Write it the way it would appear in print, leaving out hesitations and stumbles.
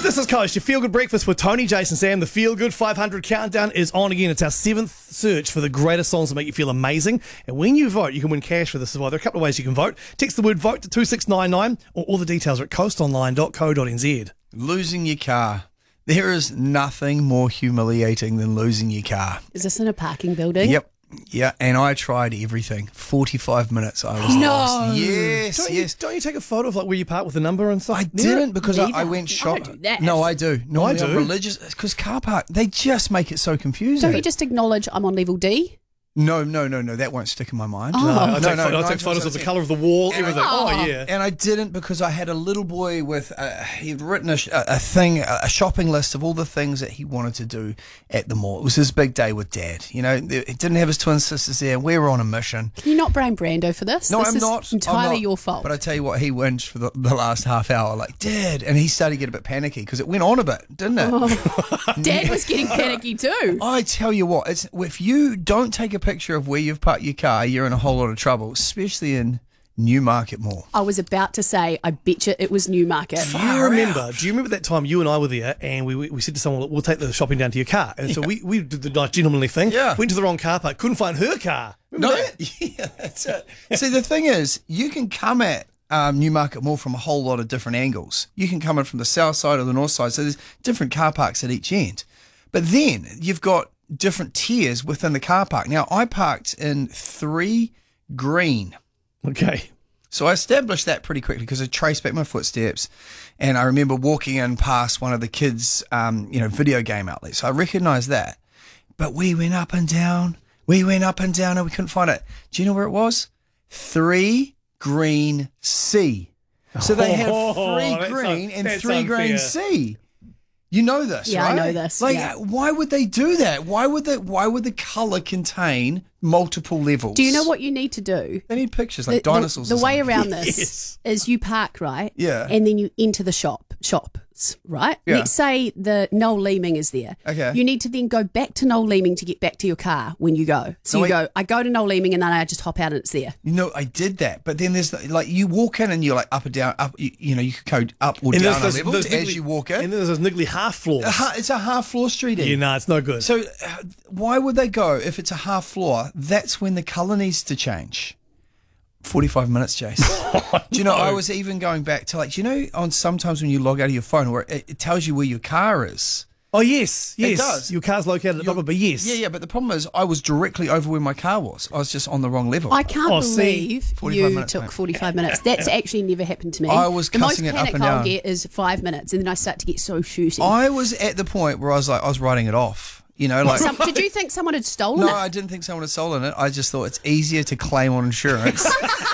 This is Coast, your Feel Good Breakfast with Tony, Jason, Sam. The Feel Good 500 Countdown is on again. It's our 7th search for the greatest songs that make you feel amazing. And when you vote, you can win cash for this as well. There are a couple of ways you can vote. Text the word VOTE to 2699, or all the details are at coastonline.co.nz. Losing your car. There is nothing more humiliating than losing your car. Is this in a parking building? Yep. Yeah, and I tried everything. 45 minutes I was No. lost. Yes, Don't you take a photo of like where you park with the number and stuff? I didn't because I Neither. went I shopping. don't do that. No, I do. Normally I do. I'm religious because car park, they just make it so confusing. Don't you just acknowledge I'm on level D? No. That won't stick in my mind. Oh. I No, take photos of the colour of the wall, everything. Oh, yeah. And I didn't because I had a little boy with he'd written a shopping list of all the things that he wanted to do at the mall. It was his big day with Dad. You know, he didn't have his twin sisters there. We were on a mission. Can you not blame Brando for this? No, this I'm is not. entirely I'm not. your fault. But I tell you what, he whinged for the last half hour, like, Dad. And he started to get a bit panicky because it went on a bit, didn't it? Dad was getting panicky too. I tell you what, if you don't take a picture of where you've parked your car, you're in a whole lot of trouble, especially in Newmarket Mall. I was about to say, I bet you it was Newmarket. Do you remember that time you and I were there and we said to someone, we'll take the shopping down to your car? And so we did the nice gentlemanly thing. Yeah. Went to the wrong car park, couldn't find her car. Remember that? Yeah, that's it. See, the thing is, you can come at Newmarket Mall from a whole lot of different angles. You can come in from the south side or the north side, so there's different car parks at each end. But then you've got different tiers within the car park. Now, I parked in 3 green. Okay. So I established that pretty quickly because I traced back my footsteps, and I remember walking in past one of the kids' video game outlets. So I recognised that. But we went up and down. And we couldn't find it. Do you know where it was? 3 green C. So they have 3 green and 3 green unfair. C. You know this, Yeah, right? I know this, Like, yeah. why would they do that? Why would the colour contain multiple levels? Do you know what you need to do? They need pictures like dinosaurs. The or way something. around this Yes. is you park, right? Yeah. And then you enter the shops, right? Yeah. Let's say the Noel Leeming is there. Okay. You need to then go back to Noel Leeming to get back to your car when you go. So I go to Noel Leeming and then I just hop out and it's there. You know, I did that, but then there's like you walk in and you're like up and down, up. You could go up or And down a there's level as you walk in. And then there's those niggly half floors. It's a half floor street. Yeah, no, it's no good. So why would they go if it's a half floor? That's when the colour needs to change. 45 minutes, Jason. Do you know, I was even going back to on sometimes when you log out of your phone where it tells you where your car is. Oh, yes. It does. Your car's located at the top, but yes. Yeah, but the problem is I was directly over where my car was. I was just on the wrong level. I can't Oh, see, believe 45 you minutes, took mate. 45 minutes. That's actually never happened to me. I was the most cussing it up panic and I'll down. get is 5 minutes and then I start to get so shooty. I was at the point where I was writing it off. You know, like Did you think someone had stolen no, it? I didn't think someone had stolen it. I just thought it's easier to claim on insurance